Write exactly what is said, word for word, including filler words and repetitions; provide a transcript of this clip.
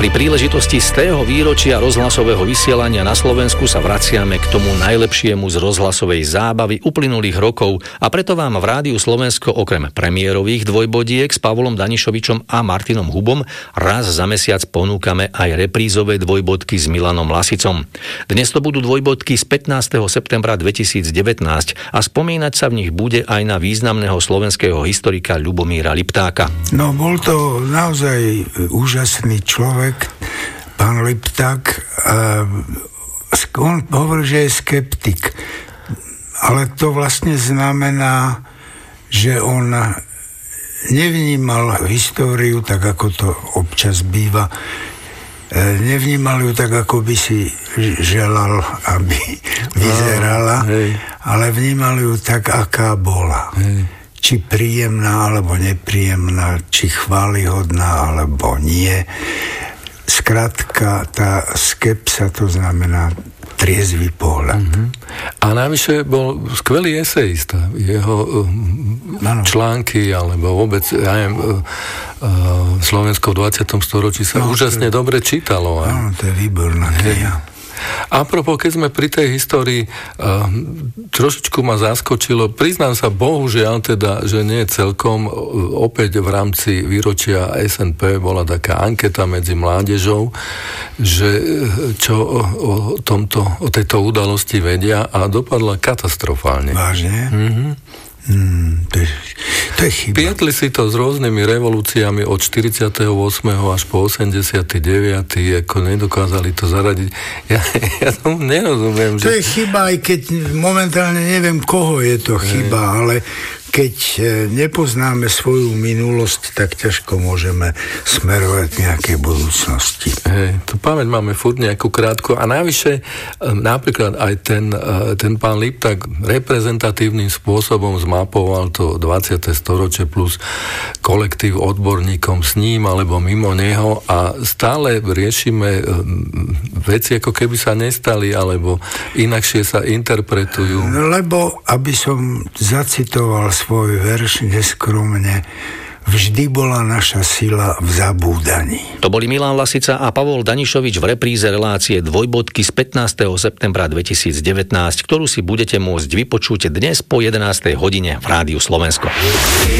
Pri príležitosti stého výročia rozhlasového vysielania na Slovensku sa vraciame k tomu najlepšiemu z rozhlasovej zábavy uplynulých rokov a preto vám v Rádiu Slovensko okrem premiérových dvojbodiek s Pavlom Danišovičom a Martinom Hubom raz za mesiac ponúkame aj reprízové dvojbodky s Milanom Lasicom. Dnes to budú dvojbodky z pätnásteho septembra dvetisícdevätnásť a spomínať sa v nich bude aj na významného slovenského historika Ľubomíra Liptáka. No, bol to naozaj úžasný človek, pán Lipták. On hovorí, že je skeptik, ale to vlastne znamená, že on nevnímal históriu tak, ako to občas býva. Nevnímal ju tak, ako by si želal, aby vyzerala, ale vnímal ju tak, aká bola. Hej. Či príjemná, alebo nepríjemná, či chválihodná, alebo nie. Skrátka, tá skepsa, to znamená triezvy pohľad. Uh-huh. A navyše bol skvelý esejista. Jeho uh, články, alebo vôbec, ja neviem, uh, uh, Slovensko v dvadsiatom storočí sa no, úžasne to, dobre čítalo. Áno, to je výborná kniha. Apropo, keď sme pri tej histórii, uh, trošičku ma zaskočilo, priznám sa bohužiaľ teda, že nie celkom, uh, opäť v rámci výročia es en pé bola taká anketa medzi mládežou, že čo o, o, tomto, o tejto udalosti vedia a dopadla katastrofálne. Vážne? Mhm. Hmm, to, je, to je chyba. Pietli si to s rôznymi revolúciami od štyridsiateho ôsmeho až po osemdesiaty deviaty ako nedokázali to zaradiť. Ja, ja tomu nerozumiem. To že... je chyba, aj keď momentálne neviem, koho je to chyba, ale keď nepoznáme svoju minulosť, tak ťažko môžeme smerovať nejaké budúcnosti. Hej, tu pamäť máme furt nejakú krátku a navyše napríklad aj ten, ten pán Lipták reprezentatívnym spôsobom zmapoval to dvadsiate storočie plus kolektív odborníkom s ním alebo mimo neho a stále riešime veci, ako keby sa nestali alebo inakšie sa interpretujú. Lebo, aby som zacitoval svoj verš neskromne, vždy bola naša sila v zabúdaní. To boli Milan Lasica a Pavol Danišovič v repríze relácie dvojbodky z pätnásteho septembra dvetisícdevätnásť, ktorú si budete môcť vypočuť dnes po jedenástej hodine v Rádiu Slovensko.